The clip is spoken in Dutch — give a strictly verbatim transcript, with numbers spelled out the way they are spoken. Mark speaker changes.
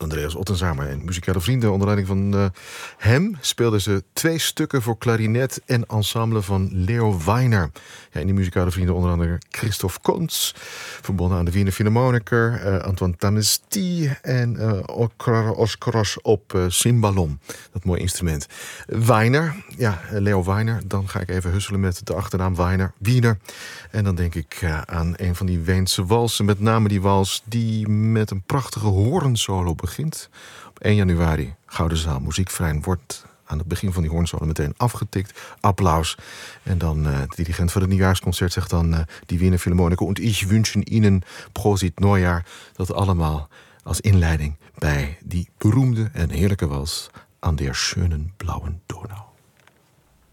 Speaker 1: Andreas Ottenzamer en muzikale vrienden. Onder leiding van uh, hem speelden ze twee stukken voor klarinet en ensemble van Leo Weiner. Ja, in die muzikale vrienden onder andere Christoph Kontz, verbonden aan de Wiener Philharmoniker, uh, Antoine Tamesti en uh, Oskaros op uh, cymbalom. Dat mooie instrument. Weiner, ja, Leo Weiner. Dan ga ik even husselen met de achternaam Weiner, Wiener. En dan denk ik uh, aan een van die Weense walsen, met name die wals die met een prachtige hoornsolo begint. Op één januari, Gouden Zaal, Muziekverein, wordt aan het begin van die hoornsolo meteen afgetikt. Applaus. En dan uh, de dirigent van het nieuwjaarsconcert zegt dan uh, die Wiener Philharmoniker und ich wünschen Ihnen Prosit Neujahr. Dat allemaal als inleiding bij die beroemde en heerlijke wals An der schönen blauen Donau.